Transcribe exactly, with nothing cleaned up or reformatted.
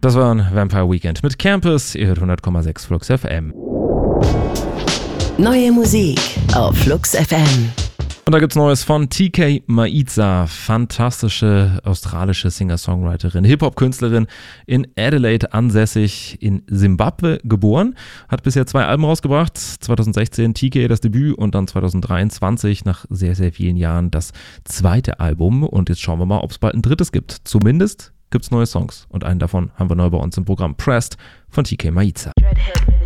Das war ein Vampire Weekend mit Campus. Ihr hört hundert Komma sechs Flux F M. Neue Musik auf Flux F M. Und da gibt's Neues von T K Maitza, fantastische australische Singer-Songwriterin, Hip-Hop-Künstlerin, in Adelaide ansässig, in Simbabwe geboren, hat bisher zwei Alben rausgebracht, zwanzig sechzehn T K das Debüt und dann zwanzig dreiundzwanzig nach sehr, sehr vielen Jahren das zweite Album. Und jetzt schauen wir mal, ob es bald ein drittes gibt. Zumindest gibt's neue Songs und einen davon haben wir neu bei uns im Programm, Pressed von T K Maitza.